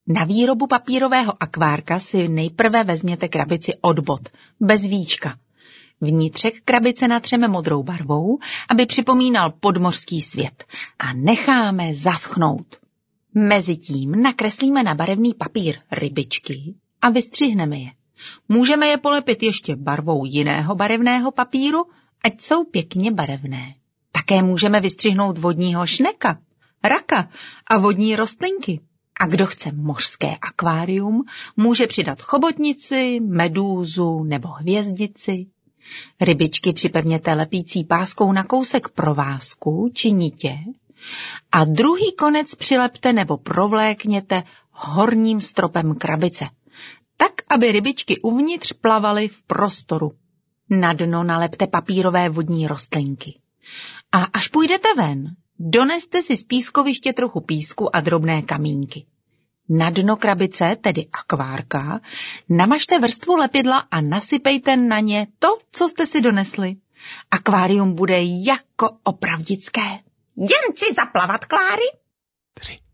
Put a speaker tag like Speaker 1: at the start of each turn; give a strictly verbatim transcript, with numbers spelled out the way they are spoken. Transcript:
Speaker 1: Na výrobu papírového akvárka si nejprve vezměte krabici od bod, bez víčka. Vnitřek krabice natřeme modrou barvou, aby připomínal podmořský svět, a necháme zaschnout. Mezitím nakreslíme na barevný papír rybičky a vystřihneme je. Můžeme je polepit ještě barvou jiného barevného papíru, ať jsou pěkně barevné. Také můžeme vystřihnout vodního šneka, raka a vodní rostlinky. A kdo chce mořské akvárium, může přidat chobotnici, medúzu nebo hvězdici. Rybičky připevněte lepící páskou na kousek provázku či nitě a druhý konec přilepte nebo provlékněte horním stropem krabice, tak, aby rybičky uvnitř plavaly v prostoru. Na dno nalepte papírové vodní rostlinky. A až půjdete ven, doneste si z pískoviště trochu písku a drobné kamínky. Na dno krabice, tedy akvárka, namažte vrstvu lepidla a nasypejte na ně to, co jste si donesli. Akvárium bude jako opravdické. Jen si zaplavat, Kláry?
Speaker 2: Tři.